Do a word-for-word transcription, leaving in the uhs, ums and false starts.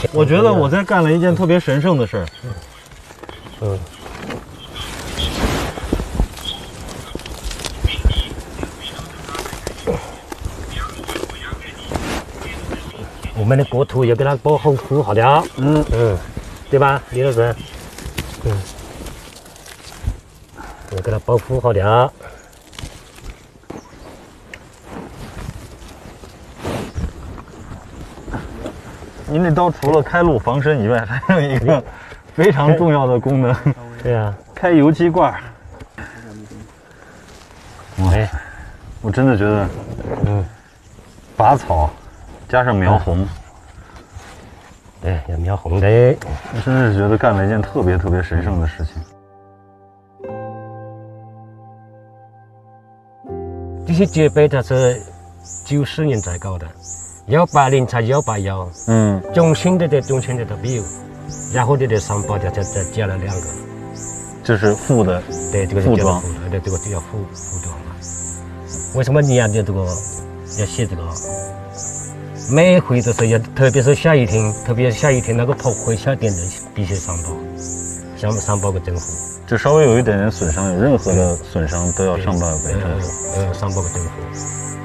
我觉得我在干了一件特别神圣的事儿。 嗯。我们的国土也给它保护好了，嗯嗯，对吧，李老师？嗯，也给它保护好了。 你那刀除了开路防身以外，还有一个非常重要的功能。 对呀、啊， 开油漆罐。哎，我真的觉得，嗯，拔草加上描红， 对，要描红的。 我真的是觉得干了一件特别特别神圣的事情。 这些洁白它是九十年才搞的。幺八零才幺八幺，嗯，中型的的中型的都没有，然后这个上包的再再加了两个， 这是副的， 对，这个是加了副的，对，这个就叫副副装嘛。为什么你要这个要写这个？每回的时候要，特别是下雨天，特别是下雨天那个头会下点的必须上包，上上报个政府。 就稍微有一点点损伤，有任何的损伤都要上报给政府。 呃，上报给政府。